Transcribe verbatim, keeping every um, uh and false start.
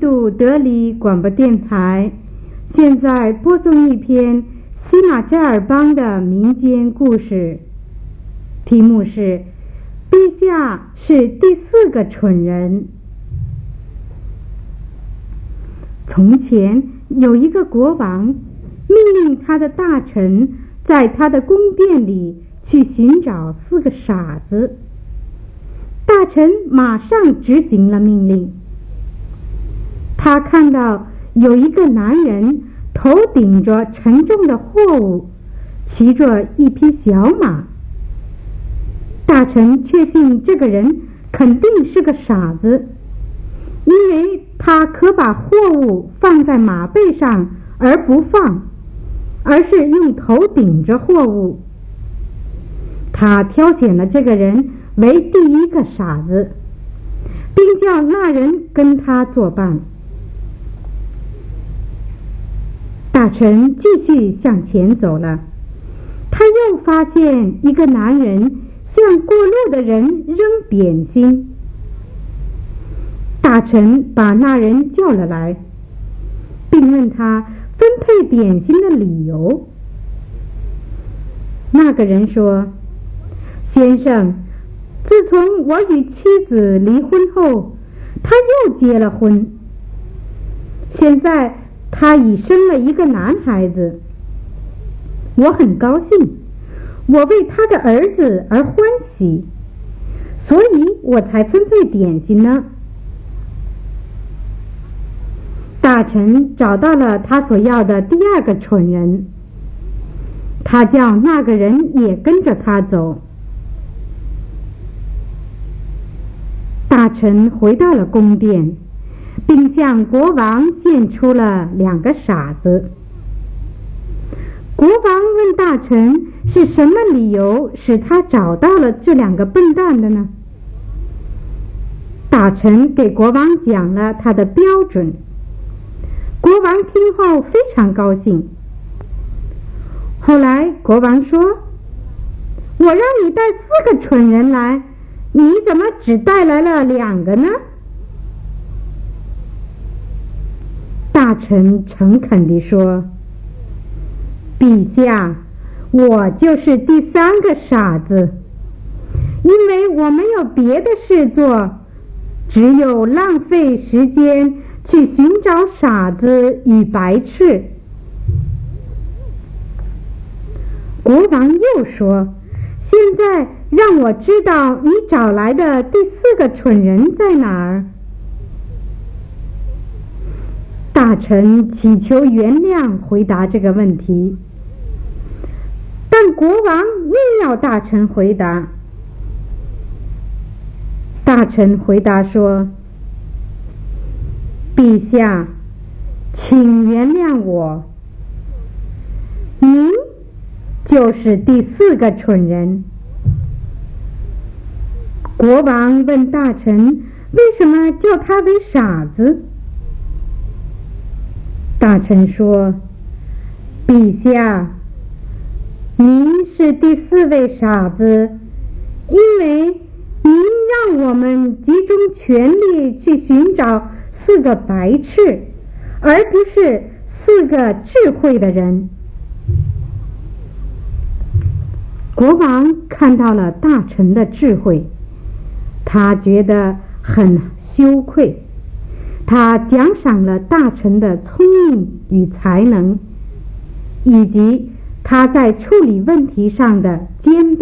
度德里广播电台，现在播送一篇希纳扎尔邦的民间故事，题目是“陛下是第四个蠢人”。从前有一个国王，命令他的大臣在他的宫殿里去寻找四个傻子。大臣马上执行了命令。他看到有一个男人头顶着沉重的货物，骑着一匹小马。大臣确信这个人肯定是个傻子，因为他可把货物放在马背上而不放，而是用头顶着货物。他挑选了这个人为第一个傻子，并叫那人跟他作伴。大臣继续向前走了，他又发现一个男人向过路的人扔点心。大臣把那人叫了来，并问他分配点心的理由。那个人说：“先生，自从我与妻子离婚后，他又结了婚。现在他已生了一个男孩子，我很高兴，我为他的儿子而欢喜，所以我才分配点心呢。”大臣找到了他所要的第二个蠢人，他叫那个人也跟着他走。大臣回到了宫殿，并向国王献出了两个傻子。国王问大臣是什么理由使他找到了这两个笨蛋的呢？大臣给国王讲了他的标准。国王听后非常高兴。后来国王说：“我让你带四个蠢人来，你怎么只带来了两个呢？”大臣诚恳地说：“陛下，我就是第三个傻子，因为我没有别的事做，只有浪费时间去寻找傻子与白痴。”国王又说：“现在让我知道你找来的第四个蠢人在哪儿。”大臣祈求原谅回答这个问题，但国王硬要大臣回答。大臣回答说：“陛下，请原谅我，您就是第四个蠢人。”国王问大臣为什么叫他为傻子。大臣说：“陛下，您是第四位傻子，因为您让我们集中全力去寻找四个白痴，而不是四个智慧的人。”国王看到了大臣的智慧，他觉得很羞愧。他奖赏了大臣的聪明与才能，以及他在处理问题上的坚